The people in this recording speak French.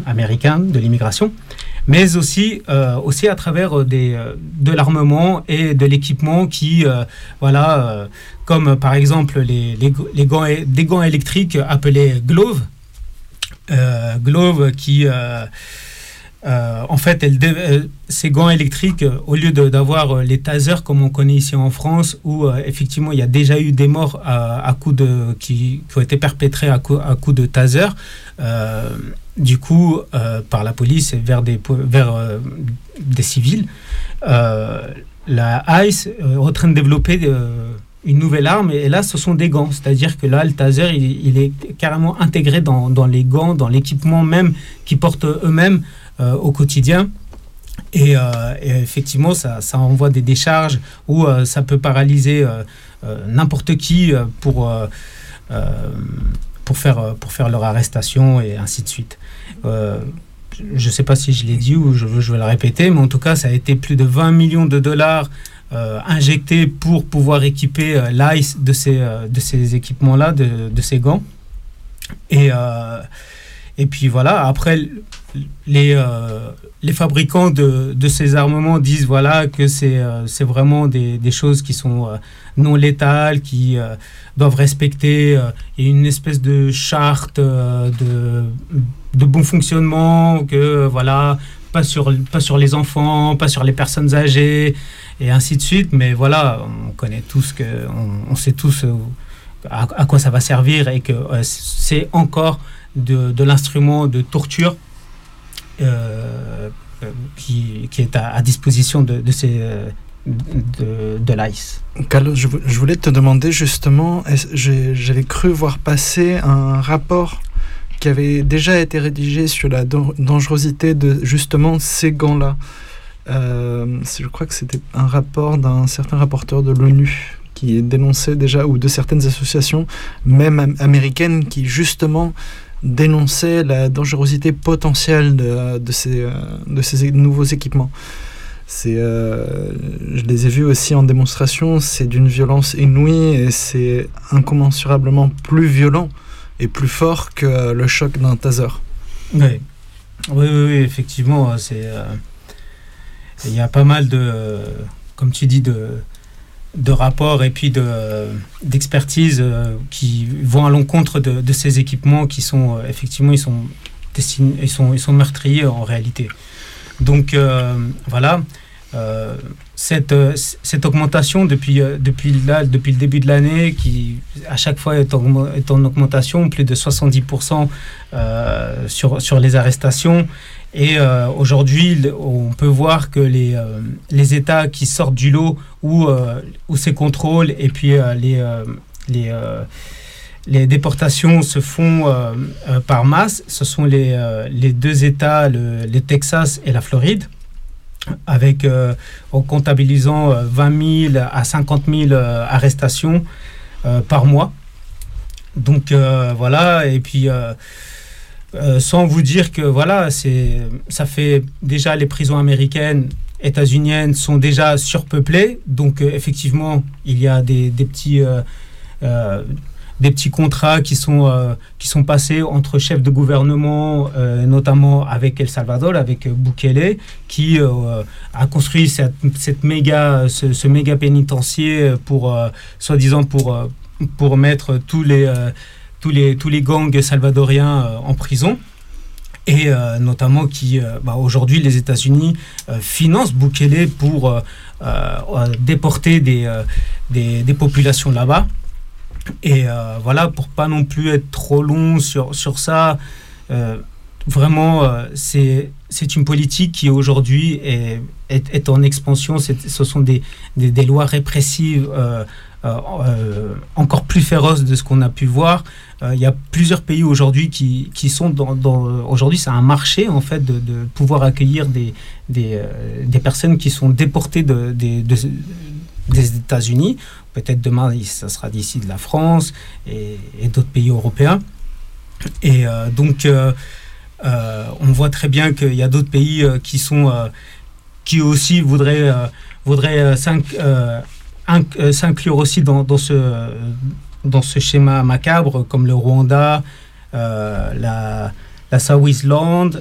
américain de l'immigration, mais aussi à travers de l'armement et de l'équipement qui, comme par exemple des gants électriques appelés Glove, qui en fait, ces gants électriques, au lieu d'avoir les tasers comme on connaît ici en France, où effectivement il y a déjà eu des morts qui ont été perpétrés à coups de taser, du coup par la police vers des civils. La ICE est en train de développer une nouvelle arme, et là ce sont des gants, c'est-à-dire que là le taser il est carrément intégré dans les gants, dans l'équipement même qu'ils portent eux-mêmes au quotidien, et effectivement ça envoie des décharges où ça peut paralyser n'importe qui pour faire leur arrestation et ainsi de suite. Je ne sais pas si je l'ai dit ou je vais le répéter, mais en tout cas ça a été plus de 20 millions de dollars injectés pour pouvoir équiper l'ICE de ces équipements-là, de ces gants. Et puis voilà, après les fabricants de ces armements disent que c'est vraiment des choses qui sont non létales, qui doivent respecter une espèce de charte de bon fonctionnement, que pas sur les enfants, pas sur les personnes âgées, et ainsi de suite. Mais voilà, on connaît tous on sait tous à quoi ça va servir, et que c'est encore de l'instrument de torture qui est à disposition de l'ICE. Carlos, je voulais te demander justement, j'avais cru voir passer un rapport qui avait déjà été rédigé sur la dangerosité de justement ces gants-là. Je crois que c'était un rapport d'un certain rapporteur de l'ONU qui dénonçait déjà, ou de certaines associations, même américaines, qui justement dénonçaient la dangerosité potentielle de ces nouveaux équipements. Je les ai vus aussi en démonstration, c'est d'une violence inouïe, et c'est incommensurablement plus violent et plus fort que le choc d'un taser. Oui, effectivement, il y a pas mal comme tu dis, de rapports et puis d'expertises qui vont à l'encontre de ces équipements qui sont effectivement ils sont meurtriers en réalité. Donc cette augmentation depuis le début de l'année, qui à chaque fois est en augmentation, plus de 70% sur les arrestations. Et aujourd'hui, on peut voir que les États qui sortent du lot où ces contrôles et puis les déportations se font par masse, ce sont les deux États, le Texas et la Floride, avec en comptabilisant 20 000 à 50 000 arrestations par mois. Donc et puis sans vous dire que ça fait déjà, les prisons américaines, états-uniennes sont déjà surpeuplées, donc effectivement il y a des petits contrats qui sont passés entre chefs de gouvernement, notamment avec El Salvador, avec Bukele, qui a construit ce méga pénitencier soi-disant pour mettre tous les gangs salvadoriens en prison, et notamment qui aujourd'hui les États-Unis financent Bukele pour déporter des populations là-bas. Et pour pas non plus être trop long sur ça, c'est une politique qui aujourd'hui est en expansion. Ce sont des lois répressives encore plus féroces de ce qu'on a pu voir. Il y a plusieurs pays aujourd'hui qui sont aujourd'hui, c'est un marché en fait de pouvoir accueillir des personnes qui sont déportées des États-Unis. Peut-être demain, ça sera d'ici de la France et d'autres pays européens. Et donc, on voit très bien qu'il y a d'autres pays qui aussi voudraient s'inclure aussi dans ce schéma macabre, comme le Rwanda, la Swaziland,